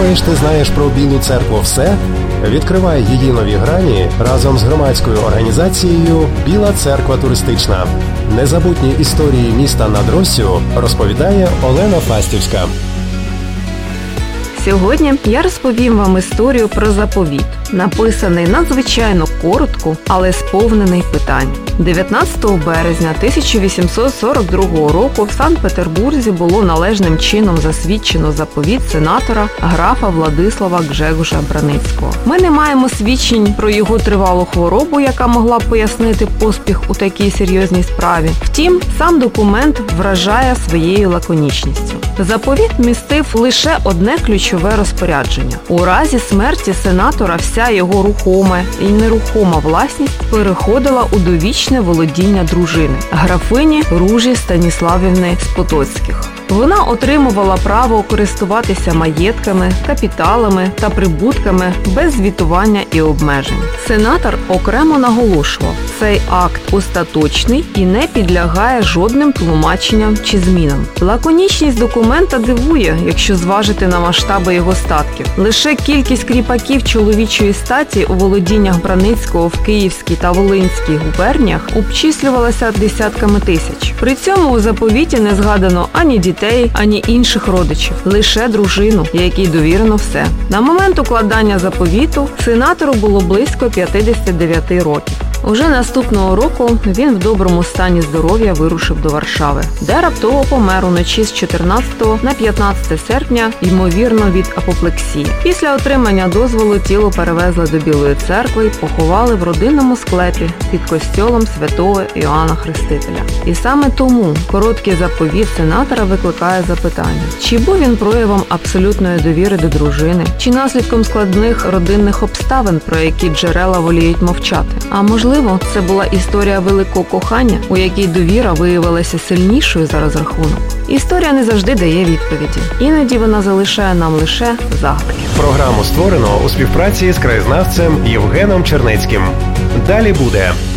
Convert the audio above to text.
Думаєш, ти знаєш про Білу церкву все? Відкривай її нові грані разом з громадською організацією «Біла церква туристична». Незабутні історії міста над Россю розповідає Олена Фастівська. Сьогодні я розповім вам історію про заповіт, написаний надзвичайно коротко, але сповнений питань. 19 березня 1842 року в Санкт-Петербурзі було належним чином засвідчено заповіт сенатора графа Владислава Гжегоша Браницького. Ми не маємо свідчень про його тривалу хворобу, яка могла б пояснити поспіх у такій серйозній справі. Втім, сам документ вражає своєю лаконічністю. Заповіт містив лише одне ключове розпорядження. У разі смерті сенатора вся його рухома і нерухома власність переходила у довічне володіння дружини, графині Ружі Станіславівни з Потоцьких. Вона отримувала право користуватися маєтками, капіталами та прибутками без звітування і обмежень. Сенатор окремо наголошував, цей акт остаточний і не підлягає жодним тлумаченням чи змінам. Лаконічність документа дивує, якщо зважити на масштаби його статків. Лише кількість кріпаків чоловічої статі у володіннях Браницького в Київській та Волинській губерніях обчислювалася десятками тисяч. При цьому у заповіті не згадано ані дітей, ані інших родичів, лише дружину, якій довірено все. На момент укладання заповіту сенатору було близько 59 років. Уже наступного року він в доброму стані здоров'я вирушив до Варшави, де раптово помер уночі з 14 на 15 серпня, ймовірно від апоплексії. Після отримання дозволу тіло перевезли до Білої церкви і поховали в родинному склепі під костьолом святого Іоанна Хрестителя. І саме тому короткий заповіт сенатора викликає запитання, чи був він проявом абсолютної довіри до дружини, чи наслідком складних родинних обставин, про які джерела воліють мовчати. А можливо, це була історія великого кохання, у якій довіра виявилася сильнішою за розрахунок. Історія не завжди дає відповіді. Іноді вона залишає нам лише загадки. Програму створено у співпраці з краєзнавцем Євгеном Чернецьким. Далі буде.